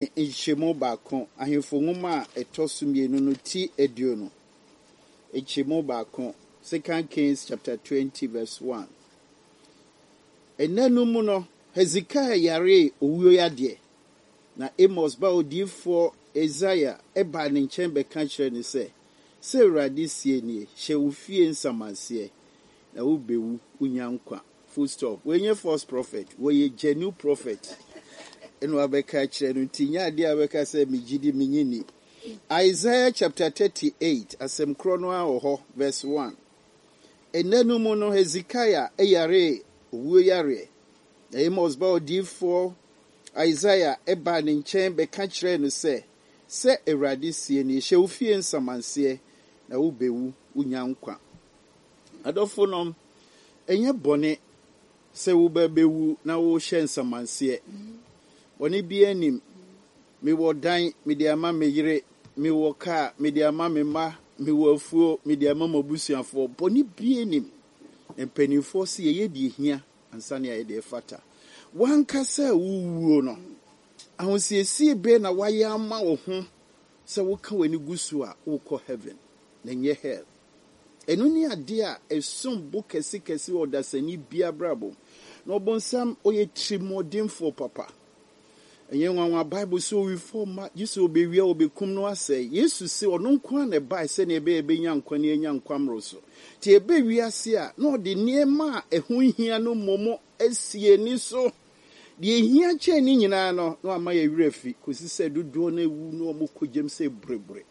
Nhyɛmu baako ahemfo nwoma a ɛtɔ so mmienu no ti aduonu. Nhyɛmu baako 2 Kings chapter 20 verse 1. Ɛnna no mu no Hezekiah yaree owuo yadeɛ. Na Amos ba odiyifoɔ Isaiah ɛbaa ne nkyɛn bɛka kyerɛ ne sɛ Awurade sie nie, hyɛ wo fie nsamanseɛ na wobɛwu wonya nkwa. Full stop. Wɔnyɛ false prophet, wɔyɛ genuine prophet. Ɛna wabɛka kyerɛ no nti nya adeɛ a bɛka sɛ megyidi menyini. Isaiah chapter 38 asɛm korɔ no a wɔ hɔ verse 1. Ɛnna no mu no Hezekiah ɛyaree owuo yareɛ. Na Amos ba odiyifoɔ Isaiah ɛbaa ne nkyɛn bɛka kyerɛ no sɛ Awurade sie nie, hyɛ wo fie nsamanseɛ na wobɛwu wonya nkwa. Adɔfo nom, ɛnyɛ bɔne sɛ wobɛbɛwu na wohyɛ nsamanseɛ. Bɔne bi anim, mewɔ dan, mede ama me yere, mewɔ kaa, mede ama me mma, mewɔ afuo, mede ama m'abusuafoɔ. Bɔne bi anim, mpanimfoɔ sɛ yɛyɛ deɛ hia ansa ne ayɛ deɛ fata. Wankasa wuwuo no, ahosiesie be na wayɛ ama wo ho sɛ woka w'ani gu so a wokɔ heaven na nyɛ hell. Ɛno ne ade a ɛsom bo kɛse wɔ dasani bia brabo. Na ɔbɔnsam ɔyɛ tirimɔdenfoɔ papa. Ɛnyɛ nwanwa Bible so owifo ma Yesu obewia obekum no asɛ. Yesu se ɔno nko a na ɛbae sɛ ne ɛbɛnya nkwa ne enya nkwa mmoro so. Ti ɛbɛwia se a na ɔde nneɛma a ɛho hia no mmɔmɔ asie ni so. Deɛ hia kyɛn ne nyinaa no na ama yɛ werɛ fi kosi sɛ dodoɔ na ewu no ɔmo kɔgyem sɛ brebre.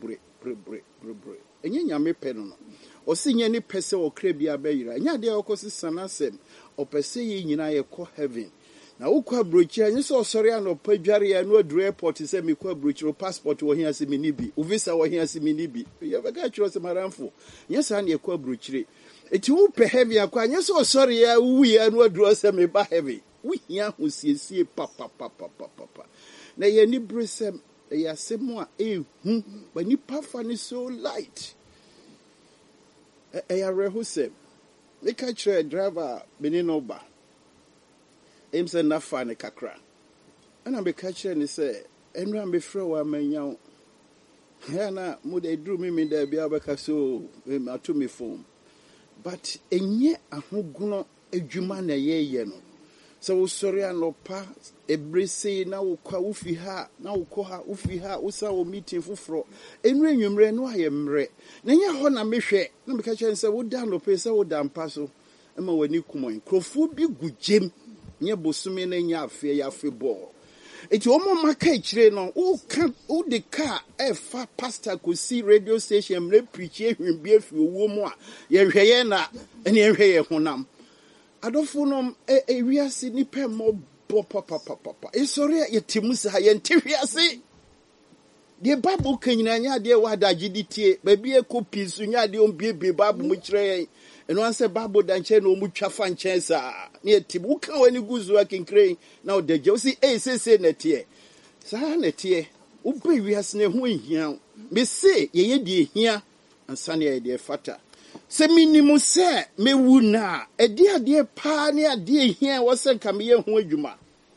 Ɛnyɛ nyame pɛ no no. Ɔsi nyɛ ne pɛ sɛ ɔkra bi abɛyira. Ɛnyɛ adeɛ a ɔkɔsi sanasɛm. Ɔpɛ sɛ yɛ nyinaa yɛkɔ heaven. Na wokɔ abrokyire a nyɛ sɛ ɔsɔre anɔpa dware a no aduru airport sɛ mekɔ abrokyire passport wɔ hia sɛ meni bi. Wo visa wɔ hia sɛ meni bi. Yɛbɛka kyerɛ sɛ maramfo. Nyɛ saa ne yɛkɔ abrokyire. Eti wo pɛ heaven akɔ nyɛ sɛ ɔsɔre a wuyi a no aduru sɛ meba heaven. Wo hia ho siesie papa. Na yɛ ni bresem ɛyɛ asɛm a ehu ba nipa fa ne so light. Ɛyɛ reho sɛ meka kyerɛ driver beni no ba. Em sɛ nafa ne kakra. Ana meka kyerɛ ne sɛ enra mefrɛ wa manyaw. Ya na mo de duru me da bia bɛka so ato me phone. But enye ahogono adwuma na yɛyɛ no. So wo sorry anopa ebrese na wo kwa wo fi ha na wo kɔ ha wo fi ha wo sa wo meeting foforo enwe nwumre no ayɛ mre na nya hɔ na mehwɛ na meka kyɛn sɛ wo da no pe sɛ wo da mpa so ma wani kumɔn krofo bi gugjem nye bosome na nya afɛ ya afɛ bɔ eti omo maka kyire no wo de car fa pastor ko si radio station mre preach ehwin bi afi owo mu a ye hwɛyɛ na ene ye hwɛyɛ honam adofo nom wiase ni pɛ mo bo papa esori yetimu sa yente wiase de Bible kanyina nya de wa da giditie ba bi ekopi so nya de on biebe Bible mu kyerɛ eno anse Bible da nkyɛ na o mu twafa nkyɛn sa ne yetimu wo ka wani guzu akinkren na o dagye o si sese na tie saa na tie wo ba wiase ne ho hia me se ye de hia ansa ne ye de fata se minimu se mewu na ade pa ne ade hia wo se nka me ye ho adwuma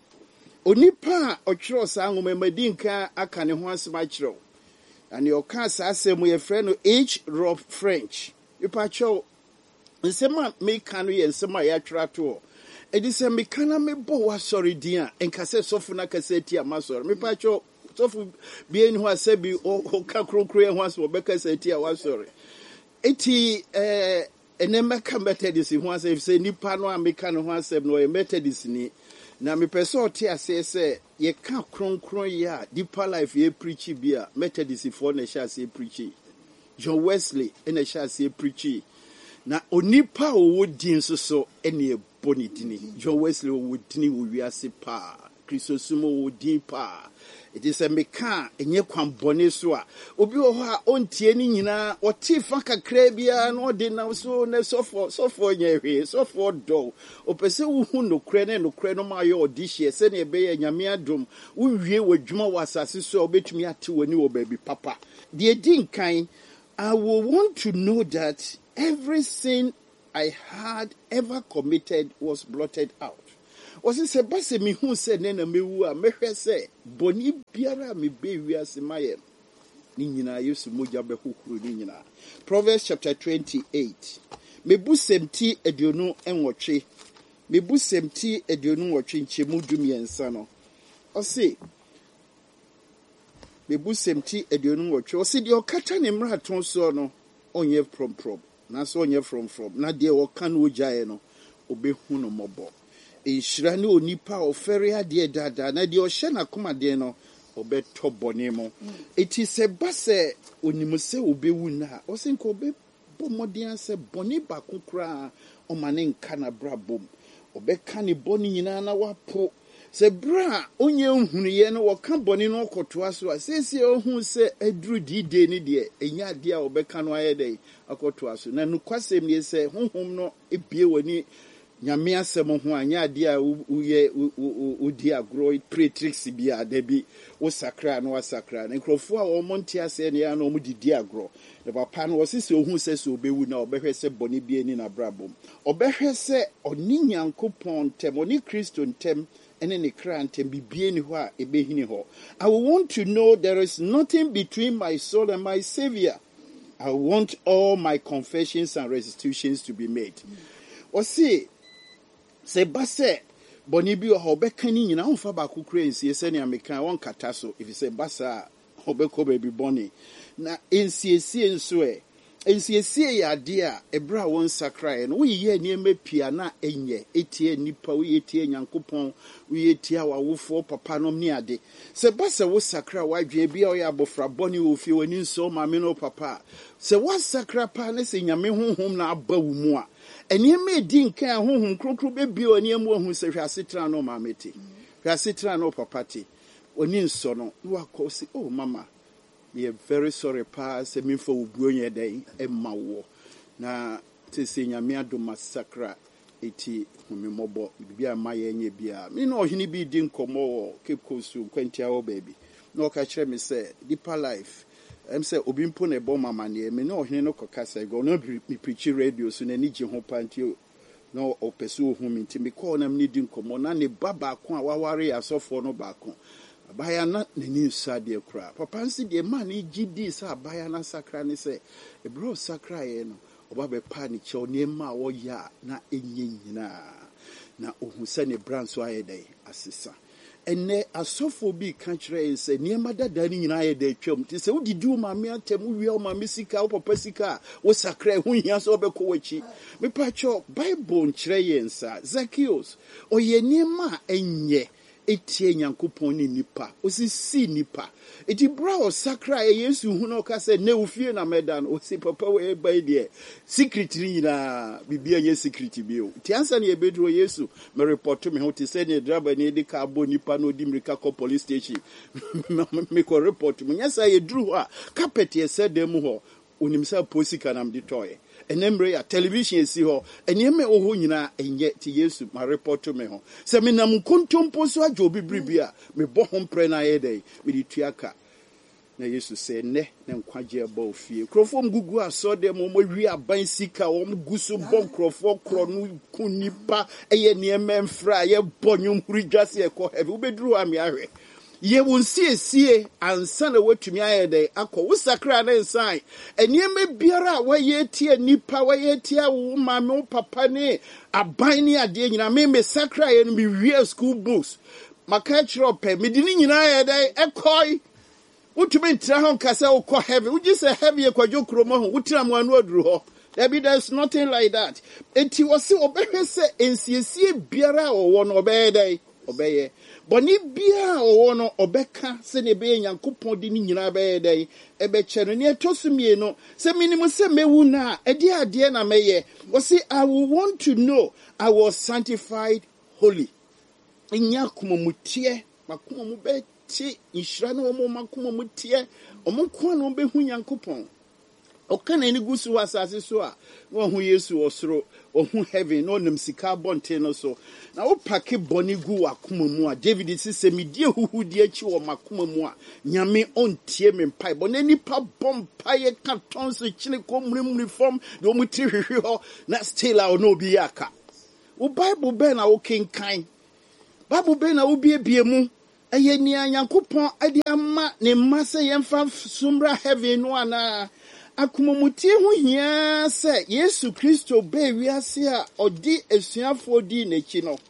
onipa ɔtwerɛ saa nwoma madinka aka ne ho asɛm akyerɛw ani ɔka saa asɛm ye frɛ no H. Rob French ipa kyɛw nsɛm a meka no yɛ nsɛm a yɛatwerɛ to edi sɛ meka na mebɔ wa sɔre din a enka sɛ sɔfo na kasa ti ama sɔre mepa kyɛw sɔfo bie ni ho asɛbi o ka kronkro ho asɛm ɔbɛka sɛ ti a wa sɔre eti enemeka Methodist ho asɛm sɛ nipa no a meka no ho asɛm no yɛ Methodist ni na me pɛ ɔte ase sɛ ye ka kronkron ye a Deeper Life ye preachi bi a Methodist for na hyɛ ase preachi John Wesley na hyɛ ase preachi na onipa owo din so ene boni dini John Wesley owo dini wo wiase pa Christosum owo din pa it is a meka enye kwan bɔne so a obi wɔ hɔ a ontie ni nyinaa ɔte fa kakra bia na ɔde na so na sɔfo nye hwe sɔfo dɔ opese wo hu nokre no ma yɛ ɔdi hye sɛ ne be yɛ nyame adom wo wie wadwuma wɔ asase so a obetumi ate wani wɔ baabi papa de din kan I will want to know that every sin I had ever committed was blotted out. Ɔsi sɛ basa mi hu sɛ ne na mewu a mehwɛ sɛ bɔne biara me be wiase mayɛ ni nyinaa Yesu mogya bɛhohoro ni nyinaa. Proverbs chapter 28. Mebu semti aduonu enwɔtwe. Mebu semti aduonu nwɔtwe nkyɛmu dumiɛnsa no. Ɔsi mebu semti aduonu nwɔtwe. Ɔsi deɛ ɔkata ne mmarato soɔ no ɔnyɛ prom. Na so ɔnyɛ from. Na deɛ ɔka no ogyae no obehu no mmɔbɔ. Nhyira ne onipa a ɔfɛre adeɛ daadaa na deɛ ɔhyɛ n'akomadeɛ no ɔbɛtɔ bɔne mu. Eti sɛ ba sɛ onim sɛ obewu na ɔsɛ nka ɔbɛbɔ mmɔden sɛ bɔne baako koraa ɔma ne nka na brabom. Ɔbɛka ne bɔne nyinaa na wapo. Sɛ bra onye nhunuyɛ no wɔka bɔne no ɔkɔtoa so a sɛsie ɔhu sɛ aduru dide ne deɛ ɛnya adeɛ a ɔbɛka no ayɛ dɛ akɔtoa so. Na nokwasɛm nie sɛ honhom no ebie w'ani nyame asɛm ho anya adeɛ a wodi agorɔ pretrix bi a da bi wo sakra no wasakra na nkurɔfoɔ a wɔn nte asɛ ne ya na wɔn didi agorɔ na papa no wɔsi sɛ ohun sɛ obewu na ɔbɛhwɛ sɛ bɔne bi ani na brabom ɔbɛhwɛ sɛ ɔne Nyankopɔn ntɛm ɔne Kristo ntɛm ɛne ne kra ntɛm bibie ni hɔ a ebehini hɔ. I want to know there is nothing between my soul and my Savior. I want all my confessions and restitutions to be made. Ɔsi sɛ ba sɛ bɔne bi wɔ hɔ ɔbɛka ne nyinaa ɔmfa baako kura nsie sɛnea meka wɔnkata so ɛfiri sɛ ba saa ɔbɛkɔ baabi bɔne na nsiesie nso nsiesie yɛ adeɛ a ɛberɛ a wɔnsakraeɛ no woyɛ nneɛma pii a na ɛnyɛ ɛtie nnipa woyɛ tie Nyankopɔn woyɛ tie awofoɔ papa nom ne ade sɛ ba sɛ wosakra woadwene bi a ɔyɛ abɔfra bɔne wɔ fie w'ani nsɔ maame no papa a sɛ woasakra paa ne sɛ Nyame honhom na aba wo mu a ɛnneɛma edi nkan a honhom kronkron bɛbie wɔ nneɛma ohu sɛ hwɛ asetena no maame te hwɛ asetena no papa te w'ani nsɔ no na wakɔ sɛ oh mama we are very sorry pa sɛ memfa wo buo nyɛ dɛn ɛma wo na sɛ Nyame adom masakra eti homemmɔbɔ biribi a ma yɛnyɛ bia me na ɔhene bi di nkɔmmɔ wɔ Cape Coast kwantia wɔ baabi na ɔka kyerɛ me sɛ deeper life sɛ obi mpo na ɛbɔ mama ne me na ɔhene no kɔka sɛ go no me preach radio so na ni gye ho pa nti na ɔpɛ sɛ ohu me nti me kɔɔ na me di nkɔmmɔ na ne ba baako a waware asɔfoɔ no baako abaya na n'ani nsa deɛ kora papa nsi deɛ ma ne gye di sɛ abaya na sakra ne sɛ ɛberɛ sakraeɛ no ɔba bɛpa ne kyɛw nneɛma a wɔyɛ a na ɛnyɛ nyinaa na ohu sɛ ne bra nso ayɛ dɛn asesa ɛnɛ asɔfoɔ bi ka kyerɛ yɛn sɛ nneɛma dada no nyinaa ayɛ dɛ atwam nti sɛ wodidi wo maame atɛm wowia wo maame sika wo papa sika a wosakra ho hia sɛ wobɛkɔ w'akyi mepakyɛ Bible nkyerɛ yɛn sa Zacchaeus ɔyɛ nneɛma a ɛnyɛ etie Nyankopɔn ne nipa osisi nipa eti bra o sakra Yesu hu no ka sɛ ne ofie na meda no osi papa we ba die secret ni nyina bibia ye secret bi o ti ansa ne ebedro Yesu me report me ho ti sɛ ne driver ne de ka bo nipa no di mrika ko police station me ko report me nyasa ye duru a carpet ye sɛ dem ho onim sɛ posika nam de toy enemre ya television esi ho eneme oho nyina enye ti Yesu ma report me ho se me nam kontompo so ajo bibribi a me bo ho mpre na ye dai me di tuaka na Yesu se ne nkwaje ba ofie krofo mgugu aso de mo wi aban sika wo mgusu bon krofo kro no kunipa eye nieme mfra ye bonyum huri dwase e ko heavy ubeduru ami ahwe ye wonsiesie ansa na watumi ayɛ akɔ wo sakra na nsan enieme biara a wɔyɛ tie nipa wɔyɛ tie wo maame wo papa ne aban ne ade nyina me sakra yɛ no me wie school books maka kyerɛ pɛ me di ne nyina ayɛ ɛkɔi wotumi ntira ho nkasa wo kɔ heavy wogi sɛ heavy ekwadwo kromo ho wotira mo anu aduru hɔ there's nothing like that enti wɔse obɛhwɛ sɛ ensiesie biara a wɔwɔ no ɔbɛyɛ ɔbɛyɛ bɔne bia ɔwɔ no ɔbɛka sɛ ne bɛyɛ Nyankopɔn de ne nyinaa bɛyɛ dɛn ɛbɛkyɛ no ne ɛtɔ so mie no sɛ minim sɛ mewu na ɛde adeɛ na mɛyɛ wɔse I will want to know I was sanctified holy nya komomutie makomo bɛti nhyira na wɔn makomo mutie ɔmo ko na ɔbɛhu Nyankopɔn ɔkana ni gusu asase so a na ɔho Yesu ɔsoro ɔho heaven na ɔnam sika bɔnten no so na wo pake bɔne gu wakoma mu a David sɛ me die huhu die akyi wɔ makoma mu a Nyame ɔntie me mpae bɔne nipa bɔmpae ka tɔn so kyile kɔ mrimri fam de ɔmo tiri hwehwe hɔ na still a ɔno obi yɛ aka wo Bible bɛn na wo kenkan Bible be na ubie mu. Eye ni Nyankopɔn ade ama ne mma se yemfa sumra heaven no ana. Akumumutie ho hia se Yesu Kristo be wiase a odi esuafo di n'echi no.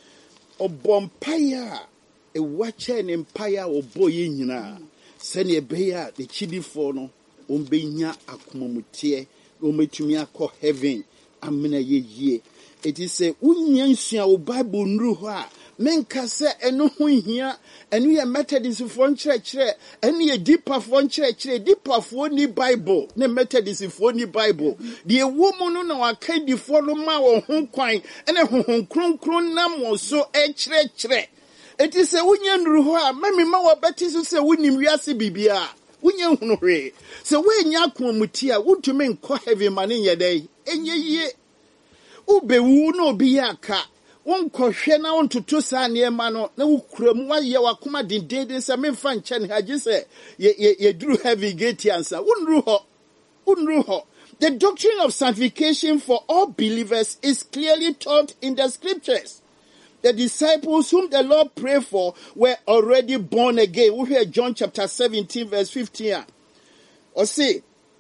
Obompaya ewache ne mpaya oboye nyina. Se ne be ya de chidifo no ombenya akumumutie ometumi akɔ heaven amena yeye. It is a unyensua o Bible nru ho a menka se eno ho hia eno ye Methodist fo nkyerɛkyerɛ eno ye deeper fo nkyerɛkyerɛ deeper fo ni Bible ne Methodist fo ni Bible de ewo mu no na waka di fo no ma wo ho kwan ene honhom kronkron nam wo so ɛkyerɛkyerɛ. It is a unyenru ho a mami ma wo beti so se wonim wiase bibia unyen hunu hwe se we nya akomuti a wontumi nkɔ heaven ma ne yɛ dai enye yie ubewu no obi aka wonkɔhwɛ na wontoto saa nneɛma no na wokuramu wayɛ wakoma dendenden sɛ memfa nkyɛ ne hagye sɛ yɛduru heaven gate ansa wonru hɔ. The doctrine of sanctification for all believers is clearly taught in the scriptures. The disciples whom the Lord prayed for were already born again. We hear John chapter 17 verse 15. Or say,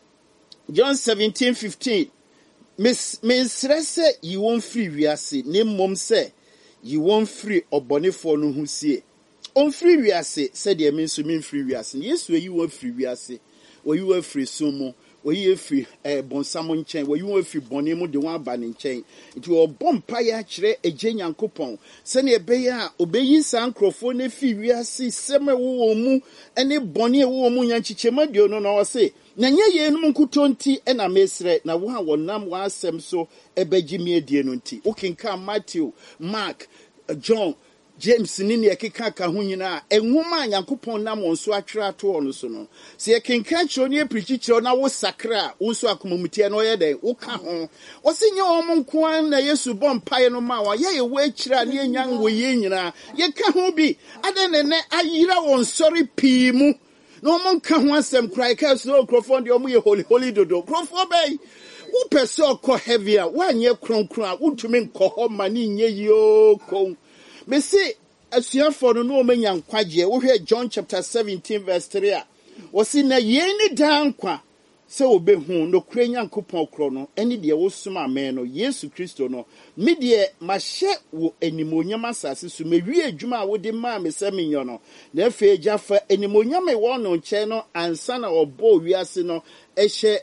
John 17:15. Miss Rese, you won't free wiase. Name mom say, you won't free or bonnet for no who see. On free wiase, said the means to mean free wiase. Yes, where you were free wiase, where you were free sumo, where you were free bonsamon chain, where you were free bonemo de one banning chain. It will bompire chere a genian coupon. Send a bear, obey san crofone free wiase, seme womu, and a bonnie woman yanchichema, do no say. Na nye ye no nkutonti e na mesre na wo a wonam wa asem so ebegimi adie no nti okenka Matthew, Mark, John, James ni ne ekeka ka ho nyina enwoma Nyankopon nam won so atwere ato ono so no se ekenka kiro ne eprichi kiro na wo sakra wo so akomamutie no ye den wo ka ho wo se nye wo nko an na Yesu bompae no ma wa ye wo akira ne enyan wo ye nyina ye ka ho bi ade ne ayira won sori pii mu. No man can want some cry, cast no crofond, your holy dodo. Crofond bay. Who perso co heavier, 1 year cron, would to mean co money ye yo con. Me say, as you for the no man young quadia, we hear John chapter 17, verse 3. Was in a yeni down qua. So be home, no cranian coupon chrono, any dear Osuma man or Yesu Christo no. Media, my share wo any monyama so may we a juma would demand me semi yono. Therefore, Jaffa any monyame one on channel and son or bow we are sino, eshe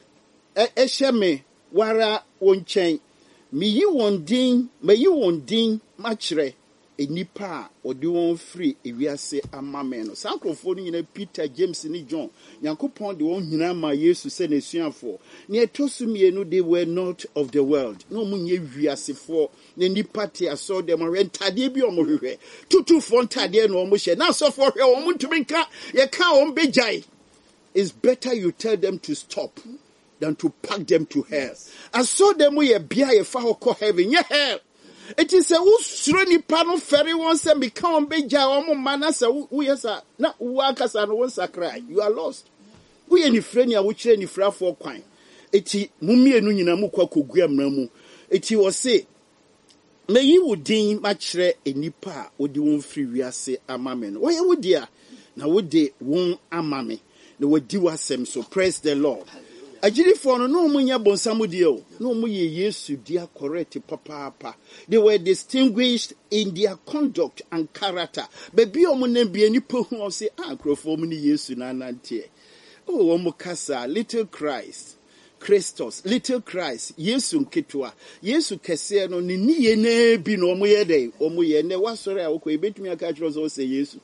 me, wara won chain. Me you won ding, may you won ding, machre. A nipa or do one free if we are say a mamma. Sankrofoni in a Peter, James, and John. Yankopon the one Hinama used to send a sien for. Near Tosumi, no, they were not of the world. No munye viasi for the nipati. I saw them and Tadibi or Muriwe. Tutu font Tadia no Mushe. Now, so for your woman to make a cow be jai. It's better you tell them to stop than to pack them to hell. I saw them with a beer if I call heaven. Yeah, hell. It is a usreni pano ferry once and become beja omo manasa uyasa na uwaka sana wonsa cry. You are lost. We any friend ya which any fra for kwine. Eti mumie no nyina mu kwa kogua mramu. Eti wo say me yi wodin machre enipa odi won free wiase amame no. Wo ye wodia na wode won amame. Na wodi wasem so praise the Lord. Ajiri for no munya bonsamudio no muye Yesu dia correct papa. They were distinguished in their conduct and character. Baby omo be any po hu say crofo mu ni Yesu na nante. Oh omo kasa little Christ. Christos, little Christ, Yesu nketwa. Yesu kese no ni ye na bi no omo ye dey. Omo ye ne wasore a wo ko ebetumi aka kiro so say Yesu.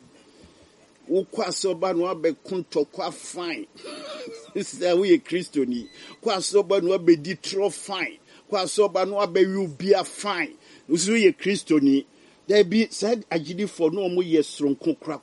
Ukwasoba no abe kunto kwa fine. Say we Christo ni. Kwasoba no abe ditro fine. Kwasoba no abe you be a fine. Usu ye Christo ni. There be said ajidi for no mo ye stronko kra.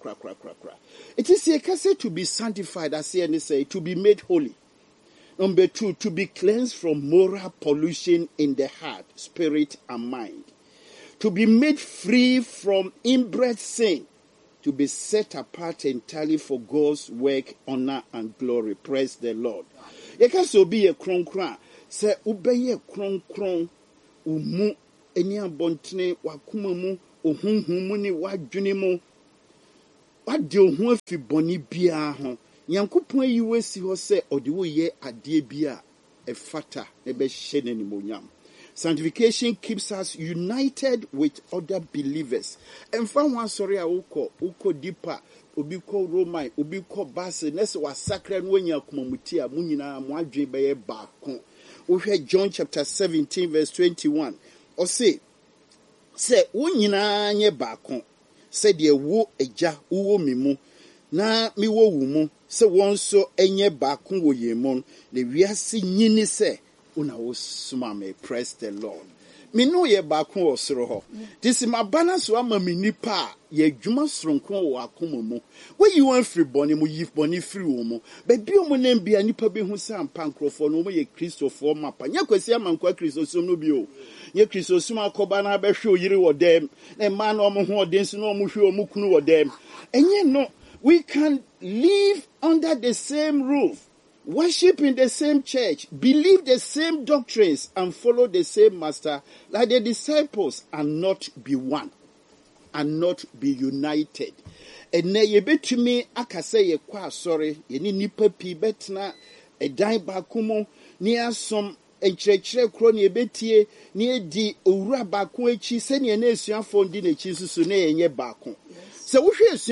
It is a case to be sanctified, as he say, to be made holy. Number 2, to be cleansed from moral pollution in the heart, spirit, and mind. To be made free from inbred sin. To be set apart entirely for God's work, honor, and glory. Praise the Lord. You can so be a kron. Say, ubeye kron. Umu, eni abontene, wakumamu, ohunhum mu ne wadwene mu wade ohun afi bɔne biara ho nyankopɔn ayi wasi hɔ sɛ ɔde wo yɛ adeɛ bi a ɛfata na ɛbɛhyɛ n'animonyam. Sanctification keeps us united with other believers. Ɛmfa ho asɔre a wokɔ deeper, obi kɔ Roman, obi kɔ Basel, na sɛ wasakra no wanya akumamuti a mo nyinaa mo adwene bɛyɛ baako. Wohwɛ John chapter 17 verse 21. Ɔse sɛ wo nyinaa nyɛ baako sɛdeɛ wo agya wowɔ me mu na mewɔ wo mu sɛ wɔn nso ɛnyɛ baako wɔ yɛn mu na wiase nyini sɛ una wo soma me. Praise the Lord. Me no ye baako wɔ soro hɔ. Disi mabana so ama me nipa a ye adwuma soronko wɔ akoma mu. Wo yi wɔn firi bɔne mu yi bɔne firi wo mu. Baabi o mo nam bia nipa bi hu sɛ ampa nkrɔfoɔ no mo ye Kristofoɔ mapa. Nya kwasi ama nkwa Kristosom no bi o. Nye Kristosom akɔba na bɛhwɛ oyiri wɔ dɛm. Na ma na ɔmo ho ɔden so na ɔmo hwɛ ɔmo kunu wɔ dɛm. Enye no, we can live under the same roof. Worship in the same church, believe the same doctrines, and follow the same master like the disciples, and not be one, and not be united. And na yebetumi akase ye kwa sorry, ye ni nipa pi betna e dan baako mu ni asom enkyerɛkyerɛ kro ne yebetie ni edi owura baako echi se ne na esuafo ndi na echi susu na yenye baako. So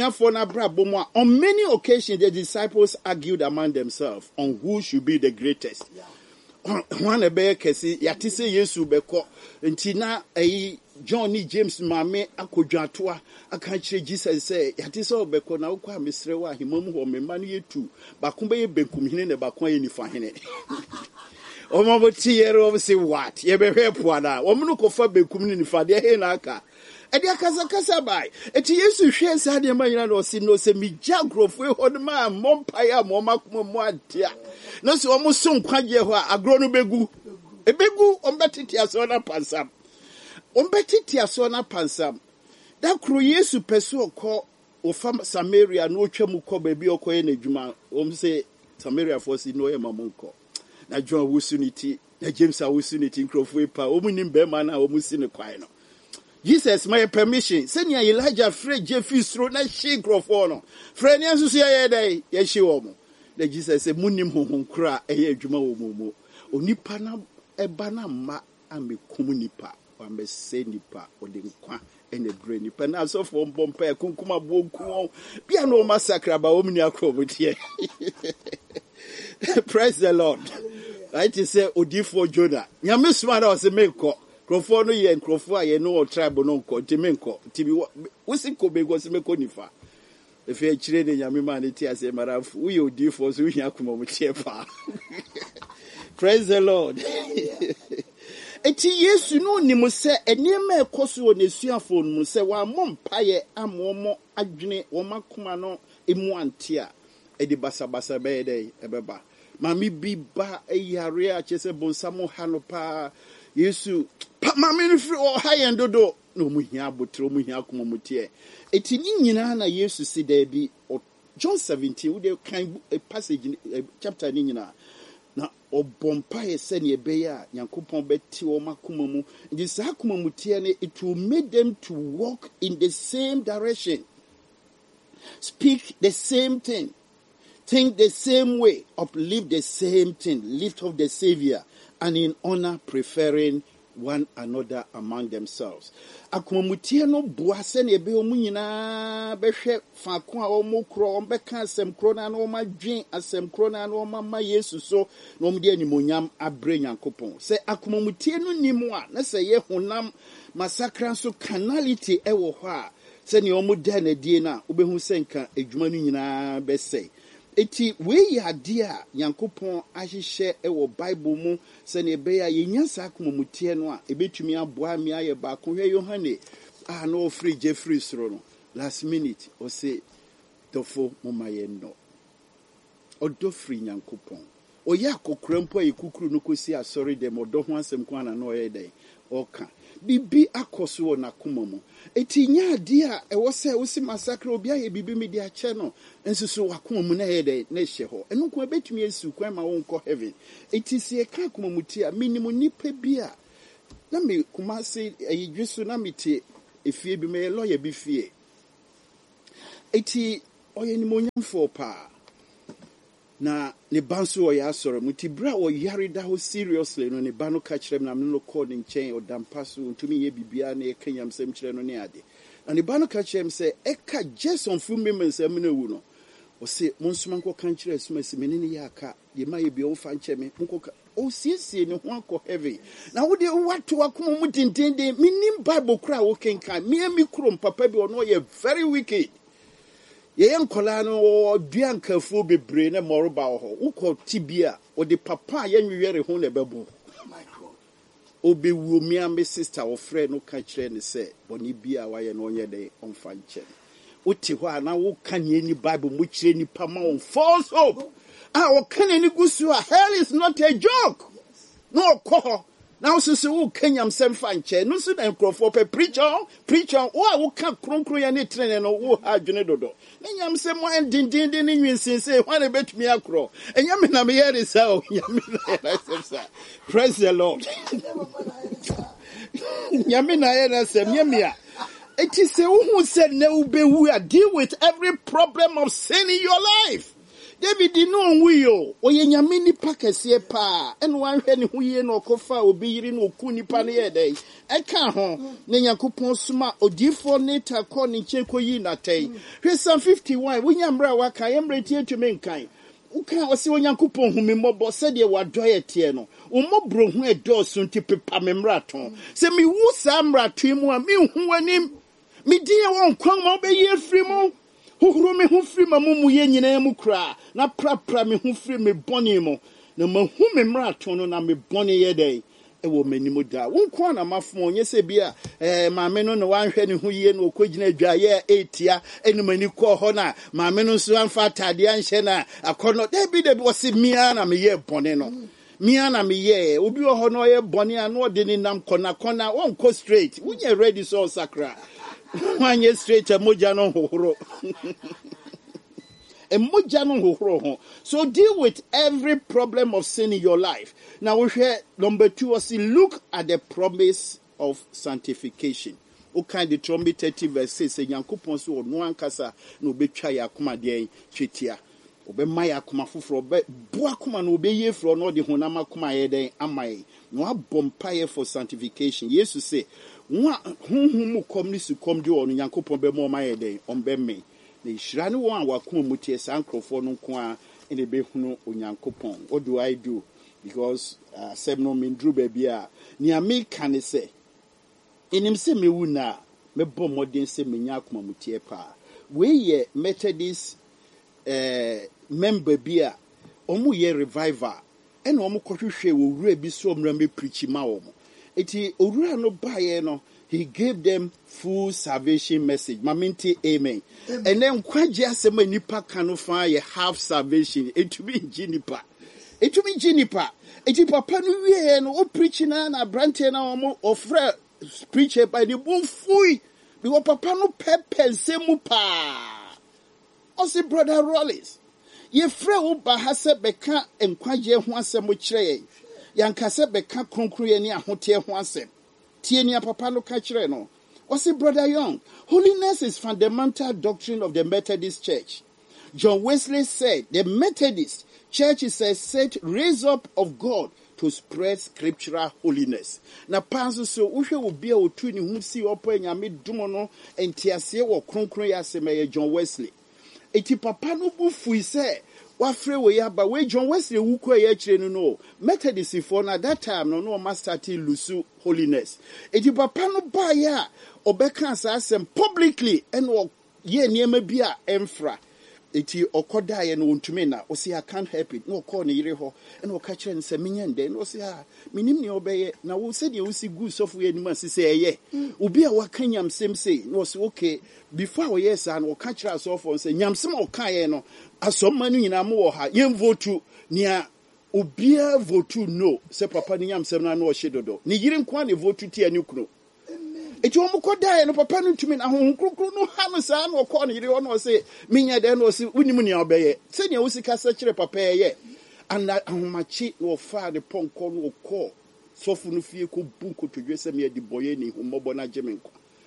on many occasions the disciples argued among themselves on who should be the greatest. One ebe kesi yati se Yesu beko nti na John ni James mame akodwaatoa aka kire Jesus say yati se obeko na ukwa mesrewa himamu ho memma no yetu bako be benkum hene ne bako aye nifa hene. Omaboti yero say what ye be hwepo na omnu kofa benkum ni nifa de he na aka edi akasa bai eti Yesu hwe sa de manyina no si no se mi jagrofo ho de ma mompaye mo makoma mo adia no se omo so nkwaje ho agro no begu ombetiti aso na pansam da kro Yesu peso okọ ofa Samaria no otwa mu kọ ba bi okoye na adwuma se Samaria for si no e mamonko na John wusuniti na James wusuniti nkrofo pa omunim be ma na omusi ne kwan no Jesus my permission. Send ya Elijah Fred Jeffrey Stro na she grofo no. Fred yan susu ya dai ya she wo mo. Na Jesus say munim honhon kra eye adwuma wo mo. Onipa na eba na ma amekum nipa. Wa me se nipa ode nkwa ene dre nipa na so fo mbompa ya kunkuma bonku. Bia no massacre ba wo mni akro tie. Praise the Lord. Right to say odifo Jonah. Nyame suma na o se meko. Krofo no ye krofo a ye no tribe no nko timenko tibi wosi ko be go se meko nifa efe akire de nyame ma ne ti ase marafu wo ye odifo so hia akoma mo tie pa. Praise the Lord. Eti Yesu no ni mo se enema ekoso wo nesuafo no mo se wa mompaye amomo adwene wo makoma no emu ante a edi basabasa be dey ebeba mami bi ba eyare a chese bonsamo hanopa Yesu mami no firi ha yen dodo no mu hia abotro mu hia akoma mutie eti ni nyina na Yesu si da bi John 17 we dey kan passage chapter ni nyina na obompa yese ne ebe ya Yankopon beti o makoma mu ndi sa akoma mutie ne it will make them to walk in the same direction, speak the same thing, think the same way, uplift the same thing, lift up the Savior, and in honor preferring one another among themselves. Akomutie no boase na ebe omu nyina behwe faako a omu kro ombeka asem kro na no madwen asem kro na no mama Yesu so na omde animonyam abre Nyankopon. Se akomutie no nimu a na se ye honam masakra so carnality ewo ho a se ne omu da na die na obehu se nka adwuma no nyina bese. Eti we ya dia Nyankopon ahihye ewo Bible mu se ne be ya yenya sakomutie no a ebetumi aboa me aye ba ko hwe Yohane no free Jeffrey sro no last minute o say dofo momaye no odo free Nyankopon o ya kokora mpo ayi kukuru no kosi asori dem odo ho asem kwa na no ye den oka bibi akoso wo na koma mu eti nya dia e wo se wo si massacre obi aye bibi me dia che no ensusu wakoma mu na ye den na hye ho eno ko betumi esu kwan ma wo nko heaven eti sie ka koma mu ti a minimum nipa bi a na me kuma se ayidwesu na mete efie bi me lawyer bi fie. Eti oye ni monyam for pa. Na ne banso o ya soro muti bra o yare da ho seriously no ne ba no ka kire na me no call ne nchen o dampa so ntumi ye bibia na e kanyam sem kire no ne ade. Na ne ba no ka kire me say e ka Jason fu me mensem na wu no. O se monsuma nko kan kire asuma se menene ya aka ye ma ye bi o fa nche me nko o siesie ne ho akọ heavy na wo de wato akoma mu dindindin minim bible kura wo kenkan me krom papa bi ono ye very wicked ye nkola no duan kafuo bebre na moroba ho ukọ tibia o de papa ye nwere ho na bebo obewu mi am sister o friend no ka kire ne se boni bia wa ye no onye de onfa nche uti ho na wo kan ye ni bible mu kire ni pama on false hope o kan ni gusu hell is not a joke no ko now since wo kanyam sem fa nche no so na nkrofo pe preacher wo kan kronkron ya ne trene no wo ha dwene dodo na nyam sem mo endindin ni nwinsin say when e betumi akro enyam na me here is how nyam na sem praise the Lord nyam na here sem nyamia it is say who said na ubewu deal with every problem of sin in your life. David di no nwiyo oye nyame nipa kese pa eno anhwe ne ho ye no kofa obi yiri no oku nipa ne ye dai eka ho ne Yakobon suma odifo ne takọ ne cheko yi natai hwe Psalm 51 wonya mbra waka yemre tie tumi nkan uka osi Yakobon hu me mobo se de wadoye tie no umobro hu edoso nti pepa me mraton se mi wu sa mrato mu a mi hu anim mi die won kwan ma obeyi afri mu Huru me hu firi mamumu ye nyina mu kra na prapra me hu firi me boni mo na mahu me mrato no na me boni ye dai e wo manimu da wonko na mafo onye se bia maame no no wanhwe ne hu ye no okogina adwa ye etia eni mani ko ho na maame no so anfa tade anhye na akono da bi wo se mia na me ye boni no mia na me ye obi ho no ye boni ano de ni nam kona wonko straight wunye ready so sakra Wanye straight emoja no hohoro. Emoja no hohoro. So deal with every problem of sin in your life. Now we hear number 2 was look at the promise of sanctification. O kind Deuteronomy 30 verse 6 say Yakobon so no ankasa no betwa yakoma de twetia. Obe maya akoma foforo be bo akoma no obe ye fro no de honam akoma ye den amai. No abompaye for sanctification. Jesus say mu kom ni su kom di onu Yakobon be mo maye den on be me na hira ne won awakoma mutie sankrofo no nko a ene be hunu Yakobon. What do I do? Because sem no mindru be bia ni ameka ne se enim se mewu na me bom modern se menya akoma mutie pa we ye Methodist member bia omu ye revival ena omu kohwehwe wo wura bi so omra me preach ma wo eti owura no baye no he gave them full salvation message maminti amen and then kwaje asema nipa kanu fa ye half salvation etumi jinipa eti papa no wie no o preach na brante na omu ofre preacher by the boom fui because papa no pepe semu pa osi brother Rollins ye frɛ wo ba ha sɛ bɛka nkwaje ho asɛm kyerɛ yanka sɛ bɛka kronkroye ne ahote ho asɛm tie ni papa no ka kyerɛ no osi brother Young holiness is fundamental doctrine of the Methodist Church. John Wesley said the Methodist Church is a set raised up of God to spread scriptural holiness. Na panso so uhwe obi a otu ni hu si opo nyame dum no entiase wo kronkron ya sema John Wesley. Eti papa no bu fui se wafre we ya ba we John Wesley wuko ya kire no Methodist for na that time no master ti lusu holiness. Eti papa no ba ya obeka asem publicly and ye niema bi a emfra. Eti okoda ye no ntumi na o say I can't help it no call ne yire ho and o ka kire nse menyende no say minim ne obeye na wo se de wo si gu sofu ye nima sise eye obi a wakanyam sem say no say okay before we yes and o ka kire asofo say nyamsem o ka ye no asomma no nyina mo wo ha yem votu nia obia votu no say papa ni nyamsem na no o hyedodo ne yire nkwa ne votu ti ani kunu eti omo koda no papa no ntumi na ho krokro no ha no sa na okọ no yire no say minya de no say unimu ne obeye se ne wo sika sa kire papa ye ana ahomachi no fa de ponko no okọ sofu no fie ko bunko todwe se me di boye ni homobo na jemenko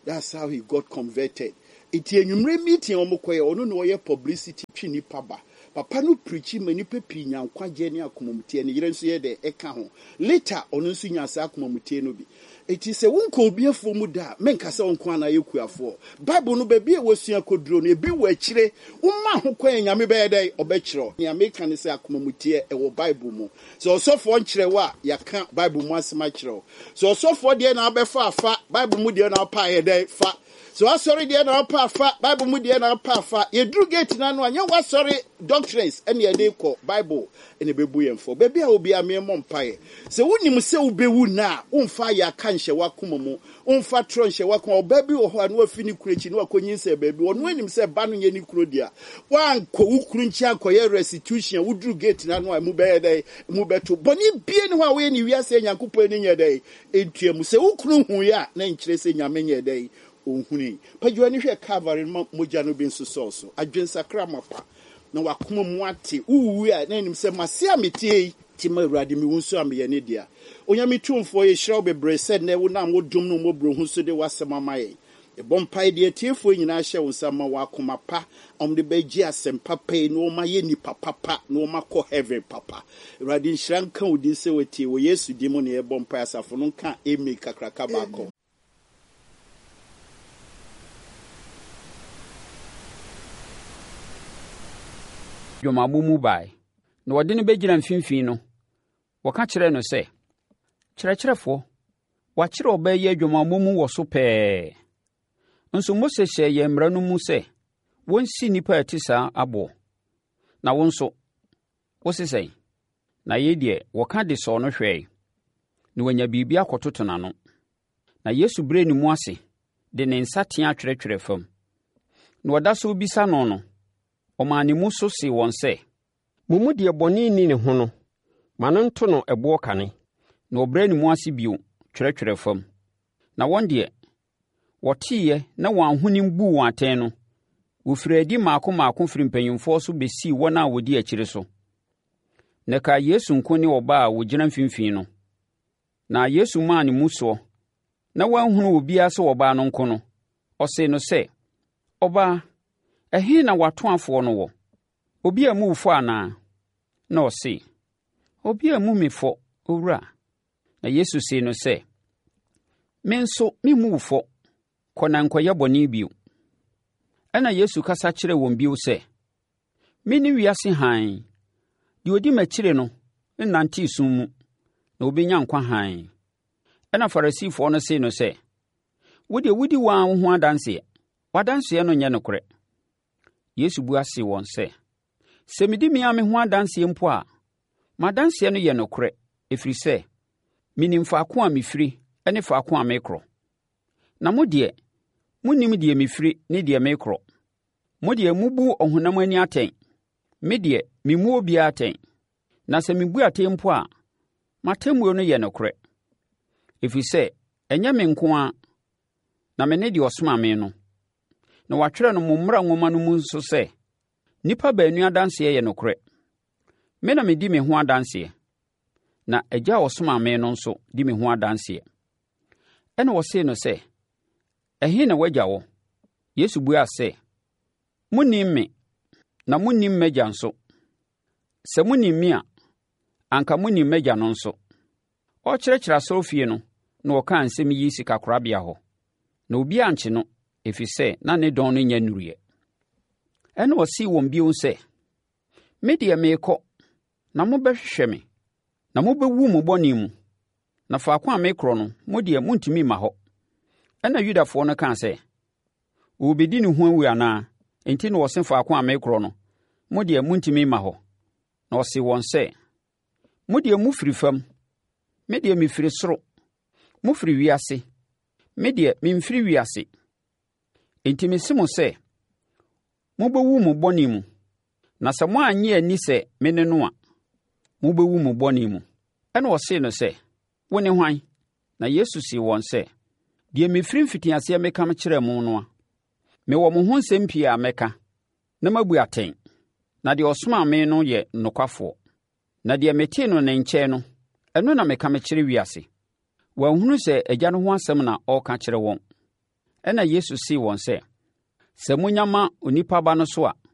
That's how he got converted. Iti enyumre meeting omokoye ono no ye publicity twi nipa ba. Papa no preachi manipa pi nyankwaje ne akomamutie ne yere nso ye de eka ho. Later ono nso nya sa akomamutie no bi. Iti se wonko obiafo mu da menka se wonko ana yekuafo. Bible no baabi e wasua koduro no ebi wa akire umma ho kwan nyame be dey obekiro. Ne America ne se akomamutie e wo Bible mu. So osofo nkire wa yaka Bible mu asema kiro. So osofo de na abefa afa Bible mu de na pa ye dey fa. So I sorry dear na pa Bible mu dear na pa ye drew gate na no anya wa sorry doctrines and ye dey call Bible and bebu yem for baby a obi ame mom pae so wonim se ubewu na umfa ya kanhye wakoma mu umfa tronhye wakoma baby wo ho anu afini kurechi no akonyin se baby wonu anim se ba no ye ni kuro dia wanko ukuru nchi akoye restitution wo drew gate na no amu be dey mu beto boni bie ne ho a we ni wiase nyankopon ni nye dey entuamu se ukuru hu ya na nkire se nyame nye dey ohuni pajuani hwe Calvary moja no bi nso so adwensakra mapa na wakoma mu ate uwu a na nim se mase ametie ti ma urade mi wonso ameye ne dia onyame tumfo ye hiraw bebre said na wo na modum no mobro hu so de wasema maye e bompai de tiefo nyina hye wonsa ma wakoma pa omde beji asem papa no ma ye ni papa no ma ko heaven papa urade nhran kan odi se wetie wo Yesu di mo ne e bompai asafo no kan emi kakraka bako. Dwamamu mu bai na wode no begina mfimfini no waka kire no se kyerɛkyerɛfo wakyerɛ ɔbɛyɛ dwamamu mu wɔ so pɛɛ nso Mose hyɛ yɛn mmara no mu sɛ wonsi nipa ati saa abo na wo nso wosesɛn na ye deɛ wɔka de sɔ no hwɛe na wanya biribi akɔtoto n'ano na Yesu brɛ ne mu ase de ne nsa tea atwerɛtwerɛ fam na wɔda so bisa no ɔmaa ne mu so se wɔn sɛ mumu deɛ bɔne ni ne ho no ma no nto no ɛboɔ kane na ɔbrɛ ne mu ase bio twerɛtwerɛ fam na wɔn deɛ wɔteeɛ na wɔn ahonim buu wɔn atɛn no wɔfiri adi maako firi mpanyimfoɔ so bɛsii wɔn a wɔdi akyire so na ka Yesu nko ne ɔbaa a wɔgyina mfimfini no na Yesu maa ne mu soɔ na wɔanhunu obiara sɛ ɔbaa no nko no ɔse no sɛ ɔbaa ɛhe na watoafoɔ no wɔ obi a mu wufo anaa na ɔse obi a mu mefɔ owura na Yesu se no sɛ me nso me mu wufo kɔ na nkɔyɛ bɔne bio ɛna Yesu kasa kyerɛ wɔn bio sɛ me ne wiase hann deɛ odi m'akyire no nnante sum mu na obenya nkwa hann ɛna Farisifoɔ no se no sɛ wodi wɔn ho adanseɛ wadanseɛ no nyɛ nokorɛ Yesu bu ase wɔn sɛ sɛ medi me ho adanseɛ mpo a madanseɛ no yɛ nokorɛ ɛfiri sɛ menim faako a mefiri ne faako a mekorɔ na mo deɛ monim deɛ mefiri ne deɛ mekorɔ mo deɛ mubu ɔhonam ani atɛn me deɛ memmu obiara atɛn na sɛ mebu atɛn mpo a matemmuo no yɛ nokorɛ ɛfiri sɛ ɛnyɛ me nko a na me ne deɛ ɔsoma me no na watwerɛ no mo mmara nwoma no mu nso sɛ nnipa baanu adanseɛ yɛ nokorɛ me na medi me ho adanseɛ na agya a ɔsoma me no nso di me ho adanseɛ ɛna wɔsee no sɛ ɛhe na wagya wɔ Yesu buaa sɛ monnim me na monnim m'agya nso sɛ monnim me a anka monnim m'agya no nso ɔkyerɛkyerɛ asɔrefie no na ɔkaa nsɛm yi sikakorabea hɔ na obi ankye no ɛfiri sɛ na ne dɔn no nya nnuruyɛ ɛna ɔsii wɔn bio sɛ me deɛ meekɔ na mobɛhwehwɛ me na mobɛwu mo bɔne mu na faako a mekorɔ no mo deɛ montumi mma hɔ ɛna Yudafoɔ no kaa sɛ wɔbɛdi ne ho awu anaa enti na wɔse faako a mekorɔ no mo deɛ montumi mma hɔ na ɔse wɔn sɛ mo deɛ mofiri fam me deɛ mefiri soro mofiri wiase me deɛ memfiri wiase enti mese mo sɛ mobɛwu mo bɔne mu na sɛ moannye ani sɛ me ne no a mobɛwu mo bɔne mu ɛna ɔsee no sɛ wo ne hwan na Yesu see wɔn sɛ deɛ mefiri mfitiaseɛ meka kyerɛ mo no a mewɔ mo ho nsɛm pii a mɛka na mabu atɛn na deɛ ɔsomaa me no yɛ nokwafoɔ na deɛ metee no ne nkyɛn no ɛno na meka kyerɛ wiase wɔanhunu sɛ agya no ho asɛm na ɔreka kyerɛ wɔn Ɛna Yesu see wɔn sɛ, sɛ monya ma Onipa Ba no so a,